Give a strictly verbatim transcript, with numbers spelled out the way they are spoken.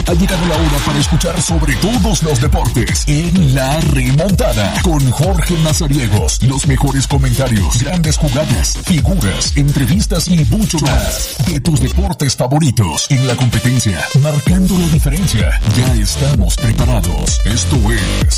Ha llegado la hora para escuchar sobre todos los deportes en La Remontada con Jorge Mazariegos. Los mejores comentarios, grandes jugadas, figuras, entrevistas y mucho más de tus deportes favoritos en la competencia, marcando la diferencia. Ya estamos preparados. Esto es